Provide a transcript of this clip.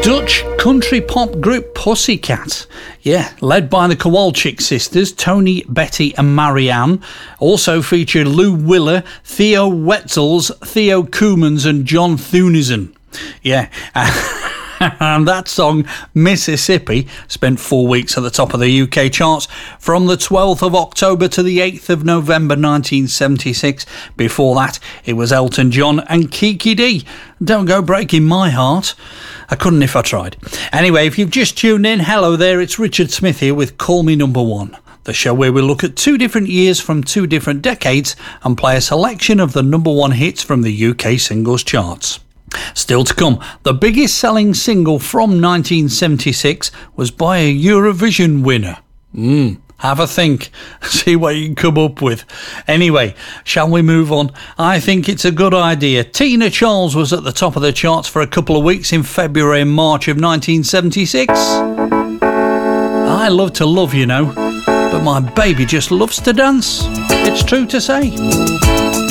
Dutch country pop group Pussycat. Yeah, led by the Kowalczyk sisters, Tony, Betty and Marianne. Also featured Lou Willer, Theo Wetzels, Theo Koemans and John Thunissen. Yeah, and that song, Mississippi, spent 4 weeks at the top of the UK charts from the 12th of October to the 8th of November 1976. Before that, it was Elton John and Kiki D. Don't Go Breaking My Heart. I couldn't if I tried. Anyway, if you've just tuned in, hello there, it's Richard Smith here with Call Me Number One, the show where we look at 2 different years from 2 different decades and play a selection of the number 1 hits from the UK singles charts. Still to come, the biggest selling single from 1976 was by a Eurovision winner. Have a think, see what you can come up with. Anyway, shall we move on? I think it's a good idea. Tina Charles was at the top of the charts for a couple of weeks in February and March of 1976. I love to love, you know, but my baby just loves to dance. It's true to say.